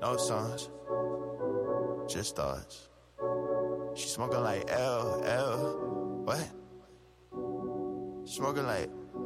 No songs, just thoughts. She smoking like L, what? Smoking like